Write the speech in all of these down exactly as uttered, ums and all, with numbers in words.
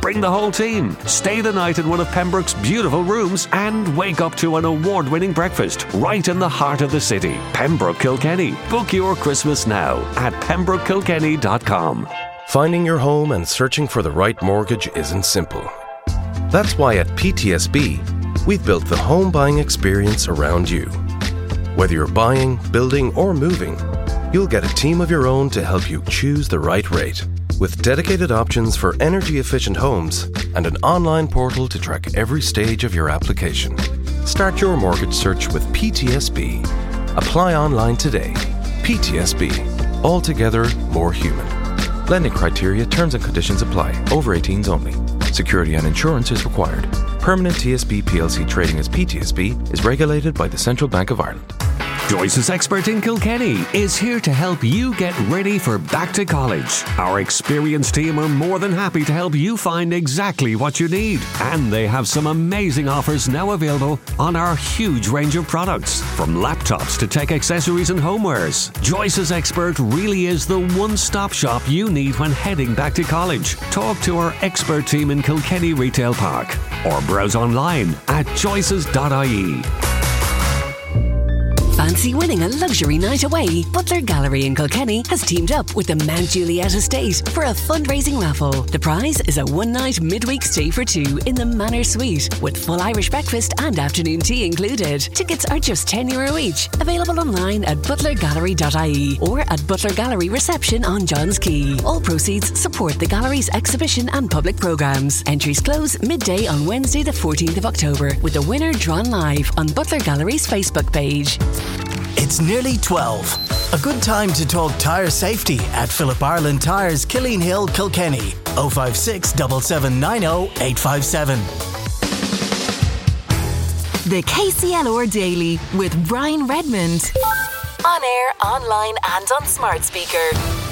Bring the whole team. Stay the night in one of Pembroke's beautiful rooms and wake up to an award-winning breakfast right in the heart of the city. Pembroke Kilkenny. Book your Christmas now at pembroke kilkenny dot com. Finding your home and searching for the right mortgage isn't simple. That's why at P T S B, we've built the home buying experience around you. Whether you're buying, building, or moving, you'll get a team of your own to help you choose the right rate, with dedicated options for energy-efficient homes and an online portal to track every stage of your application. Start your mortgage search with P T S B. Apply online today. P T S B. Altogether more human. Lending criteria, terms and conditions apply. Over eighteens only. Security and insurance is required. Permanent T S B P L C trading as P T S B is regulated by the Central Bank of Ireland. Joyce's Expert in Kilkenny is here to help you get ready for back to college. Our experienced team are more than happy to help you find exactly what you need. And they have some amazing offers now available on our huge range of products. From laptops to tech accessories and homewares, Joyce's Expert really is the one-stop shop you need when heading back to college. Talk to our expert team in Kilkenny Retail Park or browse online at joyces dot I E. Fancy winning a luxury night away? Butler Gallery in Kilkenny has teamed up with the Mount Juliet Estate for a fundraising raffle. The prize is a one-night midweek stay for two in the Manor Suite with full Irish breakfast and afternoon tea included. Tickets are just ten euro each. Available online at butler gallery dot I E or at Butler Gallery reception on Johns Quay. All proceeds support the gallery's exhibition and public programmes. Entries close midday on Wednesday the fourteenth of October with the winner drawn live on Butler Gallery's Facebook page. It's nearly twelve. A good time to talk tyre safety at Philip Ireland Tyres, Killeen Hill, Kilkenny. oh five six, seven seven nine oh, eight five seven. The K C L R Daily with Brian Redmond. On air, online and on smart speaker.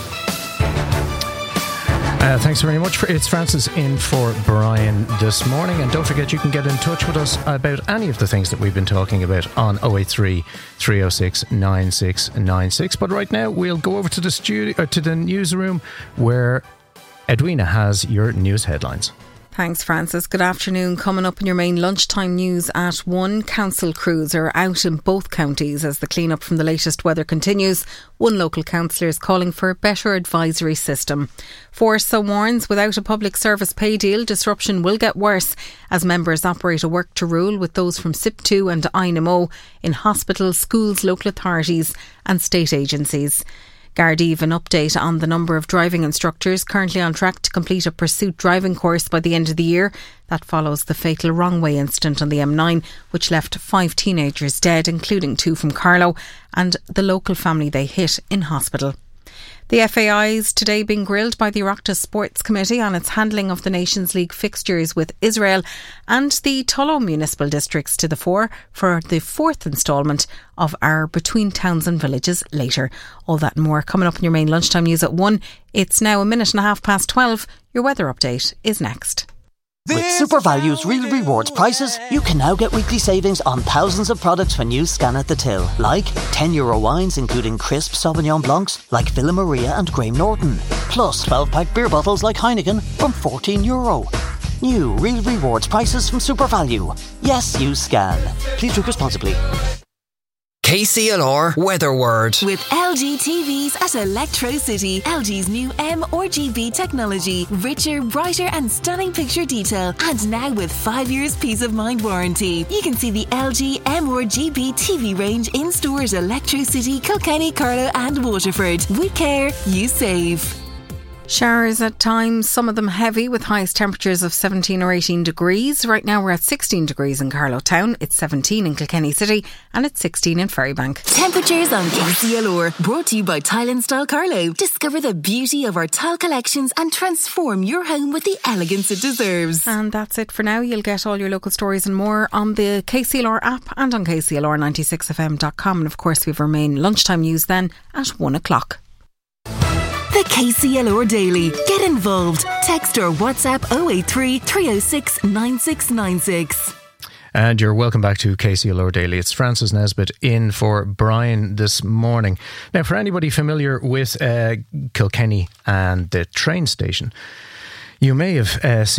Uh, thanks very much. For It's Francis in for Brian this morning. And don't forget, you can get in touch with us about any of the things that we've been talking about on oh eight three, three oh six, nine six nine six. But right now, we'll go over to the studio, or to the newsroom, where Edwina has your news headlines. Thanks, Francis. Good afternoon. Coming up in your main lunchtime news at one, council crews are out in both counties as the clean-up from the latest weather continues. One local councillor is calling for a better advisory system. Forsa warns without a public service pay deal, disruption will get worse as members operate a work to rule with those from S I P two and I N M O in hospitals, schools, local authorities and state agencies. Gardaí an update on the number of driving instructors currently on track to complete a pursuit driving course by the end of the year. That follows the fatal wrong way incident on the M nine, which left five teenagers dead, including two from Carlow, and the local family they hit in hospital. The F A I is today being grilled by the Oireachtas Sports Committee on its handling of the Nations League fixtures with Israel and the Tullow municipal districts to the fore for the fourth instalment of our Between Towns and Villages later. All that and more coming up in your main lunchtime news at one. It's now a minute and a half past twelve. Your weather update is next. With SuperValue's Real Rewards prices, you can now get weekly savings on thousands of products when you scan at the till. Like ten euro wines including crisp Sauvignon Blancs like Villa Maria and Graham Norton. Plus twelve pack beer bottles like Heineken from fourteen euro. New Real Rewards prices from SuperValue. Yes, you scan. Please drink responsibly. K C L R Weather Word. With L G T Vs at Electro City. L G's new M R G B technology. Richer, brighter and stunning picture detail. And now with five years peace of mind warranty. You can see the L G M R G B T V range in stores Electro City, Kilkenny, Carlow and Waterford. We care, you save. Showers at times, some of them heavy with highest temperatures of seventeen or eighteen degrees. Right now we're at sixteen degrees in Carlow Town, it's seventeen in Kilkenny City and it's sixteen in Ferrybank. Temperatures on K C L R, brought to you by Tile and Style Carlow. Discover the beauty of our tile collections and transform your home with the elegance it deserves. And that's it for now. You'll get all your local stories and more on the K C L R app and on K C L R ninety-six F M dot com. And of course we've our main lunchtime news then at one o'clock. The K C L R Daily. Get involved. Text or WhatsApp oh eight three, three oh six, nine six nine six. And you're welcome back to K C L R Daily. It's Francis Nesbitt in for Brian this morning. Now, for anybody familiar with uh, Kilkenny and the train station, you may have uh, seen